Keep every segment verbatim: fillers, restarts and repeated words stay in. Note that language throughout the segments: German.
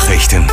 Nachrichten.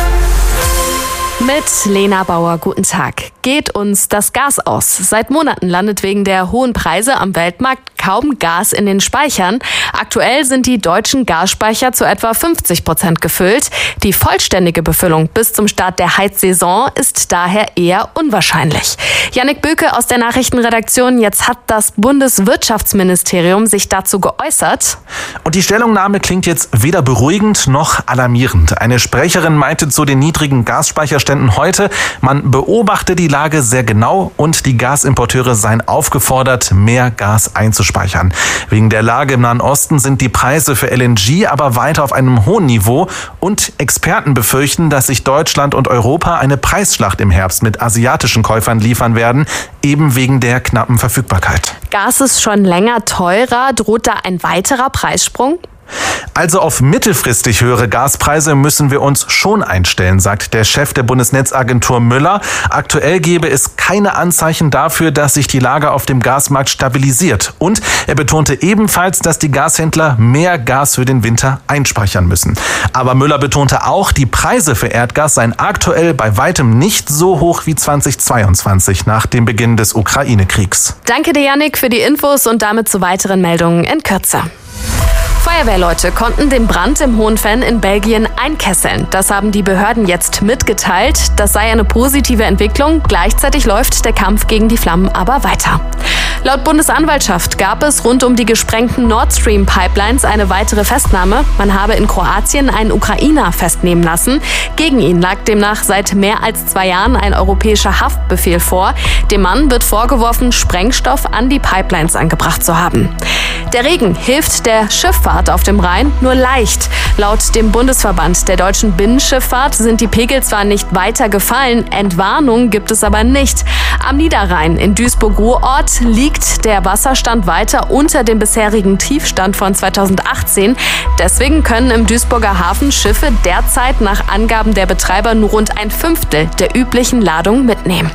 Mit Lena Bauer, guten Tag. Geht uns das Gas aus? Seit Monaten landet wegen der hohen Preise am Weltmarkt kaum Gas in den Speichern. Aktuell sind die deutschen Gasspeicher zu etwa fünfzig Prozent gefüllt. Die vollständige Befüllung bis zum Start der Heizsaison ist daher eher unwahrscheinlich. Jannik Böke aus der Nachrichtenredaktion. Jetzt hat das Bundeswirtschaftsministerium sich dazu geäußert. Und die Stellungnahme klingt jetzt weder beruhigend noch alarmierend. Eine Sprecherin meinte zu den niedrigen Gasspeicherständen heute, man beobachte die Lage sehr genau und die Gasimporteure seien aufgefordert, mehr Gas einzuspeichern. Wegen der Lage im Nahen Osten sind die Preise für L N G aber weiter auf einem hohen Niveau und Experten befürchten, dass sich Deutschland und Europa eine Preisschlacht im Herbst mit asiatischen Käufern liefern werden, eben wegen der knappen Verfügbarkeit. Gas ist schon länger teurer. Droht da ein weiterer Preissprung? Also auf mittelfristig höhere Gaspreise müssen wir uns schon einstellen, sagt der Chef der Bundesnetzagentur Müller. Aktuell gebe es keine Anzeichen dafür, dass sich die Lage auf dem Gasmarkt stabilisiert. Und er betonte ebenfalls, dass die Gashändler mehr Gas für den Winter einspeichern müssen. Aber Müller betonte auch, die Preise für Erdgas seien aktuell bei weitem nicht so hoch wie zweitausendzweiundzwanzig nach dem Beginn des Ukraine-Kriegs. Danke dir, Jannik, für die Infos und damit zu weiteren Meldungen in Kürze. Feuerwehrleute konnten den Brand im Hohenfenn in Belgien einkesseln. Das haben die Behörden jetzt mitgeteilt. Das sei eine positive Entwicklung. Gleichzeitig läuft der Kampf gegen die Flammen aber weiter. Laut Bundesanwaltschaft gab es rund um die gesprengten Nord Stream Pipelines eine weitere Festnahme. Man habe in Kroatien einen Ukrainer festnehmen lassen. Gegen ihn lag demnach seit mehr als zwei Jahren ein europäischer Haftbefehl vor. Dem Mann wird vorgeworfen, Sprengstoff an die Pipelines angebracht zu haben. Der Regen hilft der Schifffahrt auf dem Rhein nur leicht. Laut dem Bundesverband der deutschen Binnenschifffahrt sind die Pegel zwar nicht weiter gefallen, Entwarnung gibt es aber nicht. Am Niederrhein in Duisburg-Ruhrort liegt der Wasserstand weiter unter dem bisherigen Tiefstand von zweitausendachtzehn. Deswegen können im Duisburger Hafen Schiffe derzeit nach Angaben der Betreiber nur rund ein Fünftel der üblichen Ladung mitnehmen.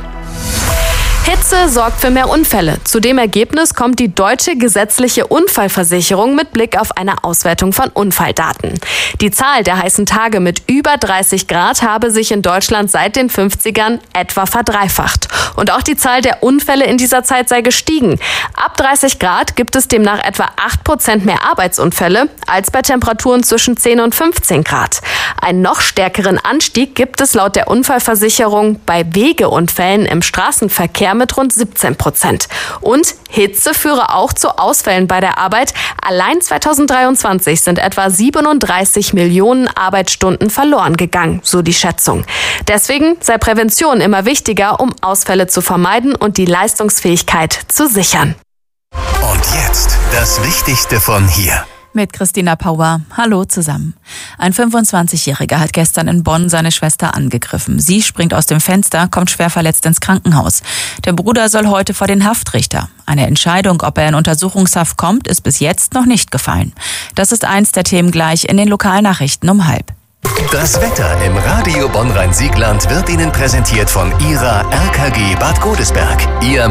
Hitze sorgt für mehr Unfälle. Zu dem Ergebnis kommt die deutsche gesetzliche Unfallversicherung mit Blick auf eine Auswertung von Unfalldaten. Die Zahl der heißen Tage mit über dreißig Grad habe sich in Deutschland seit den fünfzigern etwa verdreifacht. Und auch die Zahl der Unfälle in dieser Zeit sei gestiegen. Ab dreißig Grad gibt es demnach etwa acht Prozent mehr Arbeitsunfälle als bei Temperaturen zwischen zehn und fünfzehn Grad. Einen noch stärkeren Anstieg gibt es laut der Unfallversicherung bei Wegeunfällen im Straßenverkehr mit rund siebzehn Prozent. Und Hitze führe auch zu Ausfällen bei der Arbeit. Allein zweitausenddreiundzwanzig sind etwa siebenunddreißig Millionen Arbeitsstunden verloren gegangen, so die Schätzung. Deswegen sei Prävention immer wichtiger, um Ausfälle zu vermeiden und die Leistungsfähigkeit zu sichern. Und jetzt das Wichtigste von hier. Mit Christina Pauer. Hallo zusammen. Ein fünfundzwanzigjähriger hat gestern in Bonn seine Schwester angegriffen. Sie springt aus dem Fenster, kommt schwer verletzt ins Krankenhaus. Der Bruder soll heute vor den Haftrichter. Eine Entscheidung, ob er in Untersuchungshaft kommt, ist bis jetzt noch nicht gefallen. Das ist eins der Themen gleich in den Lokalnachrichten um halb. Das Wetter im Radio Bonn-Rhein-Siegland wird Ihnen präsentiert von Ihrer R K G Bad Godesberg, Ihr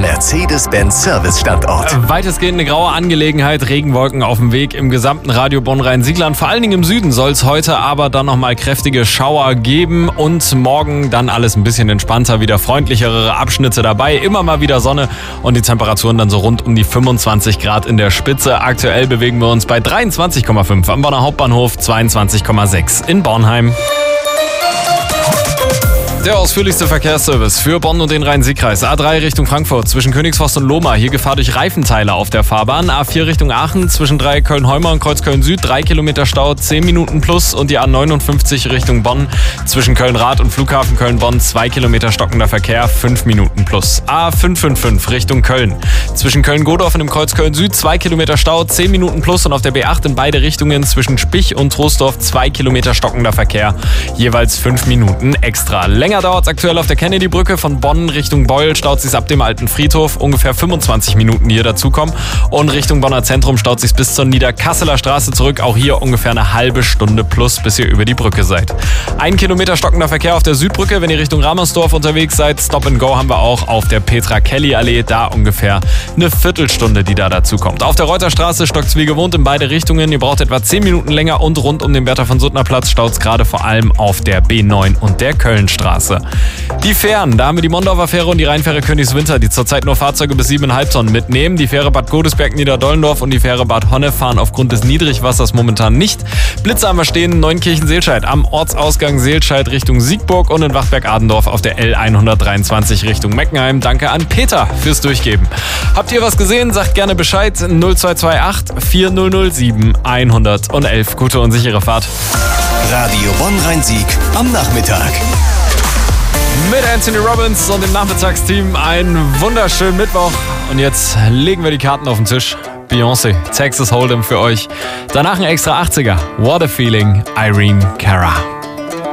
Mercedes-Benz-Service-Standort. Weitestgehend eine graue Angelegenheit, Regenwolken auf dem Weg im gesamten Radio Bonn-Rhein-Siegland. Vor allen Dingen im Süden soll es heute aber dann nochmal kräftige Schauer geben und morgen dann alles ein bisschen entspannter, wieder freundlichere Abschnitte dabei, immer mal wieder Sonne und die Temperaturen dann so rund um die fünfundzwanzig Grad in der Spitze. Aktuell bewegen wir uns bei dreiundzwanzig Komma fünf am Bonner Hauptbahnhof, zweiundzwanzig Komma sechs in Bornheim. Der ausführlichste Verkehrsservice für Bonn und den Rhein-Sieg-Kreis. A drei Richtung Frankfurt zwischen Königsforst und Lohmar. Hier Gefahr durch Reifenteile auf der Fahrbahn. A vier Richtung Aachen zwischen Dreieck Köln-Heumer und Kreuz Köln-Süd. drei Kilometer Stau, zehn Minuten plus. Und die A neunundfünfzig Richtung Bonn zwischen Köln-Rath und Flughafen Köln-Bonn. zwei Kilometer stockender Verkehr, fünf Minuten plus. A fünf fünf fünf Richtung Köln. Zwischen Köln-Godorf und dem Kreuz Köln-Süd. zwei Kilometer Stau, zehn Minuten plus. Und auf der B acht in beide Richtungen zwischen Spich und Troisdorf. zwei Kilometer stockender Verkehr. Jeweils fünf Minuten extra. Länger Länger dauert es aktuell auf der Kennedy-Brücke. Von Bonn Richtung Beul staut sich ab dem alten Friedhof. Ungefähr fünfundzwanzig Minuten hier dazukommen. Und Richtung Bonner Zentrum staut sich bis zur Niederkasseler Straße zurück. Auch hier ungefähr eine halbe Stunde plus, bis ihr über die Brücke seid. Ein Kilometer stockender Verkehr auf der Südbrücke. Wenn ihr Richtung Ramersdorf unterwegs seid, Stop and Go haben wir auch auf der Petra-Kelly-Allee. Da ungefähr eine Viertelstunde, die da dazu kommt. Auf der Reuterstraße stockt es wie gewohnt in beide Richtungen. Ihr braucht etwa zehn Minuten länger und rund um den Bertha von Suttner Platz staut es gerade vor allem auf der B neun und der Kölnstraße. Die Fähren, da haben wir die Mondorfer Fähre und die Rheinfähre Königswinter, die zurzeit nur Fahrzeuge bis sieben Komma fünf Tonnen mitnehmen. Die Fähre Bad Godesberg-Niederdollendorf und die Fähre Bad Honne fahren aufgrund des Niedrigwassers momentan nicht. Blitze haben wir stehen, Neunkirchen-Seelscheid am Ortsausgang Seelscheid Richtung Siegburg und in Wachtberg-Adendorf auf der L hundertdreiundzwanzig Richtung Meckenheim. Danke an Peter fürs Durchgeben. Habt ihr was gesehen? Sagt gerne Bescheid. null zwei zwei acht vier null null sieben eins eins eins. Gute und sichere Fahrt. Radio Bonn-Rhein-Sieg am Nachmittag. Mit Anthony Robbins und dem Nachmittagsteam einen wunderschönen Mittwoch. Und jetzt legen wir die Karten auf den Tisch. Beyoncé, Texas Hold'em für euch. Danach ein extra achtziger. What a Feeling, Irene Cara.